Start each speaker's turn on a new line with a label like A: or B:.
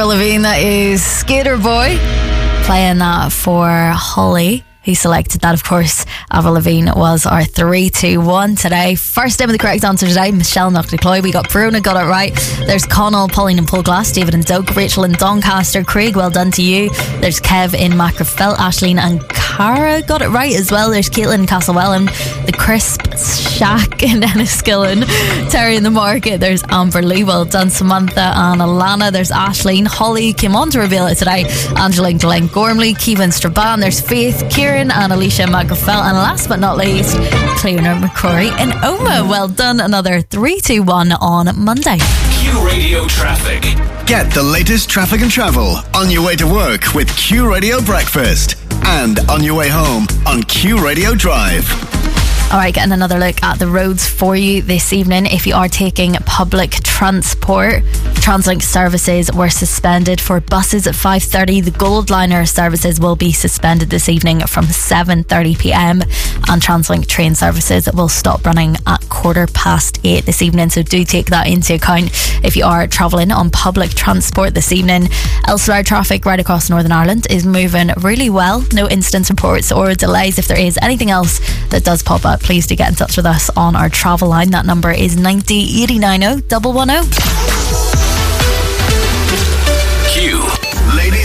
A: Levine, that is Skater Boy, playing that for Holly, who selected that. Of course, Avril Lavigne was our 3, 2, 1 today. First in with the correct answer today, Michelle Knockdecloy. We got Bruna, got it right. There's Connell, Pauline and Pulglass, David and Doug, Rachel and Doncaster, Craig, well done to you. There's Kev in Macrofelt, Ashleen and Cara got it right as well. There's Caitlin Castlewellan, the Crisp Shack in Enniskillen, Terry in the Market. There's Amber Lee, well done Samantha and Alana. There's Ashleen, Holly came on to reveal it today, Angela and Glenn Gormley, Kevin Straban. There's Faith, Kieran and Alicia Macrofelt, and last but not least, Cleona McCrory in Oma. Well done. Another 3, 2, 1 on Monday.
B: Q Radio Traffic.
C: Get the latest traffic and travel on your way to work with Q Radio Breakfast and on your way home on Q Radio Drive.
A: Alright, getting another look at the roads for you this evening. If you are taking public transport, Translink services were suspended for buses at 5:30. The Goldliner services will be suspended this evening from 7:30pm, and Translink train services will stop running at 8:15 this evening, so do take that into account if you are travelling on public transport this evening. Elsewhere, traffic right across Northern Ireland is moving really well. No incident reports or delays. If there is anything else that does pop up, please do get in touch with us on our travel line. That number is 90 89 0 110.